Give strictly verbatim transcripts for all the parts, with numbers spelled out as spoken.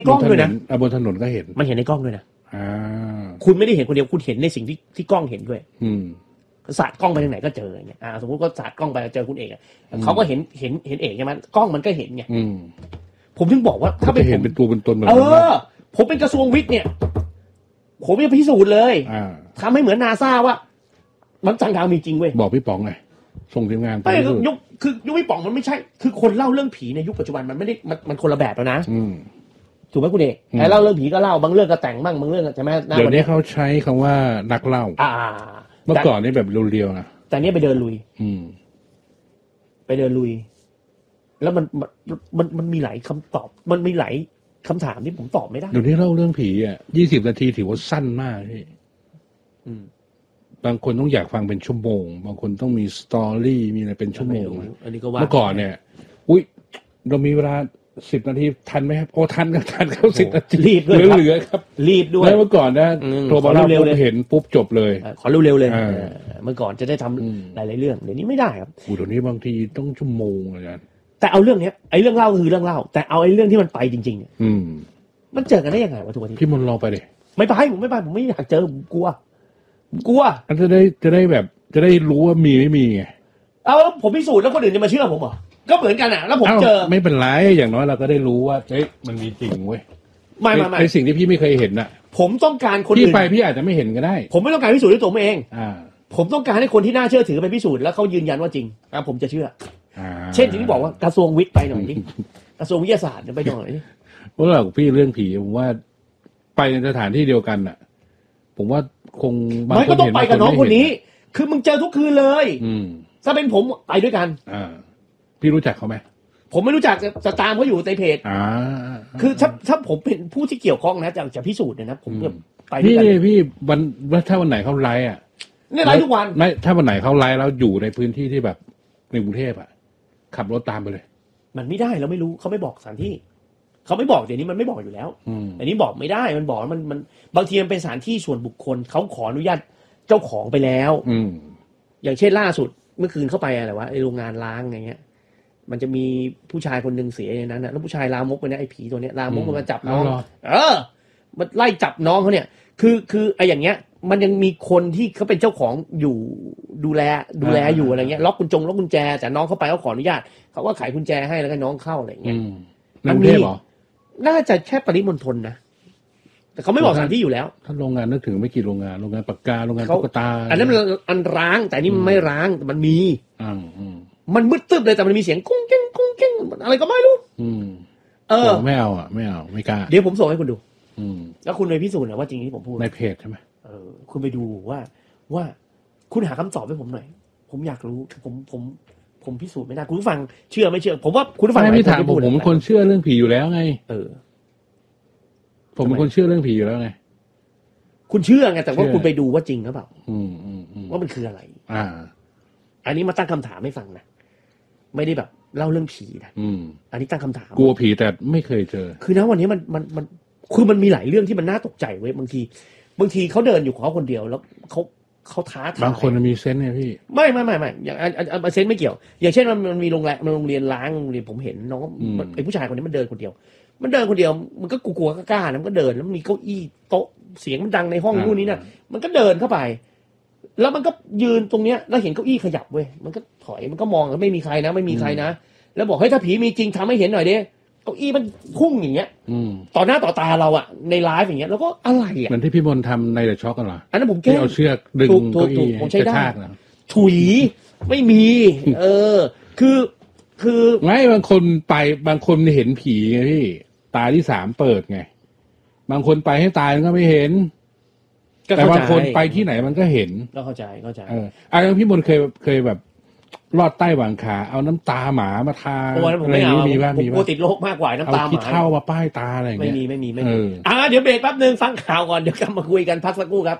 กล้องด้วยนะบนถนนก็เห็นมันเห็นในกล้องด้วยนะอ่าคุณไม่ได้เห็นคนเดียวคุณเห็นในสิ่งที่ที่กล้องเห็นด้วยอืมสาดกล้องไปทางไหนก็เจออย่างเงี้ยอ่าสมมติก็สาดกล้องไปเจอคุณเอกเขาก็เห็นเห็นเห็นเอกใช่ไหมกล้องมันก็เห็นไงผมถึงบอกว่าถ้าไปเห็นเป็นตัวเป็นตนเออผมเป็นกระทรวงวิทย์เนี่ยผมจะพิสูจน์เลยทำให้เหมือนนาซาว่ามันจังดาวมีจริงเว้ยบอกพี่ป๋องไงส่งทีมงานไปยุคคือยุคพี่ป๋องมันไม่ใช่คือคนเล่าเรื่องผีในยุคปัจจุบันมันไม่ได้มันมันคนละแบบแล้วนะถูกไหมคุณเอกไอ้เล่าเรื่องผีก็เล่าบางเรื่องก็แต่งบ้างบางเรื่องใช่ไหมเดี๋ยวนี้เขาใช้คำว่านักเล่าอ่าเมื่อก่อนนี่แบบเรียวๆนะแต่เนี้ยไปเดินลุยไปเดินลุยแล้วมันมันมันมีหลายคำตอบมันมีหลายคำถามที่ผมตอบไม่ได้เดี๋ยวนี้เล่าเรื่องผีอ่ะยี่สิบนาทีถือว่าสั้นมากพี่บางคนต้องอยากฟังเป็นชั่วโมงบางคนต้องมีสตอรี่มีอะไรเป็นชั่วโมงอันนี้ก็ว่าเมื่อก่อนเนี่ยอุ้ยเรามีเวลาสิบนาทีทันไหมครับโอ้ทันก็ทันเข้าสิบนาทีรีบด้วยเหลือครับรีบด้วยแล้วเมื่อก่อนนะโทรมาเร็วๆเห็นปุ๊บจบเลยขอเร็วๆเลยเมื่อก่อนจะได้ทำหลายๆเรื่องเดี๋ยวนี้ไม่ได้ครับโอ้เดี๋ยวนี้บางทีต้องชั่วโมงอาจารย์แต่เอาเรื่องเนี้ยไอ้เรื่องเล่าคือเรื่องเล่าแต่เอาไอ้เรื่องที่มันไปจริงๆเนี่ยมันเจอกันได้ยังไงวะทุกวันนี้พี่มนต์ลองไปดิไม่ไปผมไม่ไปผมไม่อยากเจอผมกลัวผมกลัวอันจะได้จะได้แบบจะได้รู้ว่ามีไม่มีไงเอาแล้วผมพิสูจน์แล้วคนอื่นจะมาเชื่อผมเหรอก็เหมือนกันอ่ะแล้วผมเจอไม่เป็นไรอย่างน้อยเราก็ได้รู้ว่าเฮ้ยมันมีจริงเว้ยไม่ไม่ไม่ในสิ่งที่พี่ไม่เคยเห็นน่ะผมต้องการคนอื่นพี่ไปพี่อาจจะไม่เห็นก็ได้ผมไม่ต้องการพิสูจน์ด้วยตัวผมเองอ่าผมต้องการให้คนที่น่าเชื่อถือไปพิสูจน์แล้วเขายืนยันว่าจริงอ่ะผมจะเชื่อเช่นที่บอกว่ากระทรวงวิทย์ไปหน่อยนี่กระทรวงวิทยาศาสตร์ไปหน่อยนี่เพราะว่าพี่เรื่องผีผมว่าไปในสถานที่เดียวกันน่ะผมว่าคงบางคนเห็นไม่ก็ต้องไปกับน้องคนนี้คือมึงเจอทุกคืนเลยอืมถ้าเป็นผมไปด้วยกันอ่าพี่รู้จักเขาไหมผมไม่รู้จักจะตามเขาอยู่ในเพจอ่าคือถ้าถ้าผมเป็นผู้ที่เกี่ยวข้องนะจะจะพิสูจน์เนี่ยนะผมแบบไปด้วยกันพี่พี่วันถ้าวันไหนเขาไลฟ์อ่ะเนี่ยไลฟ์ทุกวันไม่ถ้าวันไหนเขาไลฟ์แล้วอยู่ในพื้นที่ที่แบบในกรุงเทพอ่ะขับรถตามไปเลยมันไม่ได้เราไม่รู้เขาไม่บอกสถานที่เขาไม่บอกเดี๋ยวนี้มันไม่บอกอยู่แล้วอันนี้บอกไม่ได้มันบอกมันมันบางทีมันเป็นสถานที่ส่วนบุคคลเขาขออนุญาตเจ้าของไปแล้วอย่างเช่นล่าสุดเมื่อคืนเข้าไปอะไรวะไอโรงงานล้างอย่างเงี้ยมันจะมีผู้ชายคนหนึ่งเสียในนั้นนะแล้วผู้ชายลามกไปนะไอ้ผีตัวเนี้ยลามกมันมาจับน้องเออมันไล่จับน้องเขาเนี่ยคือคือไอ้อย่างเงี้ยมันยังมีคนที่เขาเป็นเจ้าของอยู่ดูแลดูแลอยู่อะไรเงี้ยล็อกกุญจงล็อกกุญแจแต่น้องเข้าไปเขาขออนุญาตเขาก็ไขกุญแจให้แล้วก็น้องเข้าอะไรเงี้ยมันมีเหรอน่าจะแค่ปริมณฑลนะแต่เขาไม่บอกสถานที่อยู่แล้วถ้าโรงงานนึกถึงไม่กี่โรงงานโรงงานปากกาโรงงานตุ๊กตาอันนั้นมันอันร้างแต่นี่มันไม่ร้างแต่มันมีมันมืดตึ๊บเลยแต่มันมีเสียงกุ้งกิ้งกุ้งกิ้งอะไรก็ไม่รู้เออไม่เอาอ่ะไม่เอาไม่กล้าเดี๋ยวผมส่งให้คุณดูแล้วคุณไปพิสูจน์นะว่าจริงที่ผมพูดในเพจใช่ไหมเออคุณไปดูว่าว่าคุณหาคำตอบให้ผมหน่อยผมอยากรู้ผมผมผมพิสูจน์ไม่ได้คุณผู้ฟังเชื่อไม่เชื่อผมว่าคุณผู้ฟังไม่ถามผมผมเป็นคนเชื่อเรื่องผีอยู่แล้วไงเออผมเป็นคนเชื่อเรื่องผีอยู่แล้วไงคุณเชื่อไงแต่ว่าคุณไปดูว่าจริงหรือเปล่าว่ามันคืออะไรอ่าอันนี้มาตั้งคำถามให้ฟังนะไม่ได้แบบเล่าเรื่องผีนะอันนี้ตั้งคำถามกลัวผีแต่ไม่เคยเจอคือนะวันนี้มันมันมันคือมันมีหลายเรื่องที่มันน่าตกใจเว้ยบางทีบางทีเขาเดินอยู่ของเขาคนเดียวแล้วเขาเขาท้าทายบางคนมีเซนส์เนี่ยพี่ไม่ไม่ไม่ไม่อย่างอันอันเซนส์ไม่เกี่ยวอย่างเช่นมันมันมีโรงแรมโรงเรียนล้างโรงเรียนผมเห็นน้องไอ้ผู้ชายคนนี้มันเดินคนเดียวมันเดินคนเดียวมันก็กลัวๆกล้าๆนะมันก็เดินแล้วมีเก้าอี้โต๊ะเสียงมันดังในห้องนู่นนี่นั่นมันก็เดินเข้าไปแล้วมันก็ยืนตรงเนี้ยแล้วเห็นเก้าอี้ขยับเว้ยมันก็ถอยมันก็มองแล้วไม่มีใครนะไม่มีใครนะแล้วบอกเฮ้ยถ้าผีมีจริงทำให้เห็นหน่อยดิเก้าอี้มันพุ่งอย่างเงี้ยต่อหน้าต่อตาเราอะในไลฟ์อย่างเงี้ยแล้วก็อะไรอะเหมือนที่พี่มนต์ทำในเดอะช็อคกันเหรออันนั้นผมแค่เอาเชือกดึงเก้าอี้ผมใช้ได้ถุยไม่มีเออคือคือไม่บางคนไปบางคนเห็นผีไงพี่ตาที่สามเปิดไงบางคนไปให้ตายมันก็ไม่เห็นแต่บางคนไปที่ไหนมันก็เห็นก็เข้าใจเข้าใจเอออ่ะพี่มนต์เคยเคยแบบลอดใต้หว่างขาเอาน้ำตาหมามาทาอะไรอย่างนี้มีบ้างมีบ้างผมกลัวติดโรคมากกว่าน้ำตาหมาเอาขี้เถ้ามาป้ายตาอะไรอย่างเงี้ยไม่มีไม่มีไม่มีอ่ะเดี๋ยวเบรกแป๊บนึงฟังข่าวก่อนเดี๋ยวกลับมาคุยกันพักสักครู่ครับ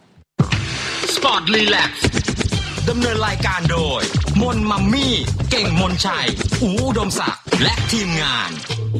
Sport Relax ดำเนินรายการโดยมนมัมมี่เก่งมนชัยอู๋อุดมศักดิ์และทีมงาน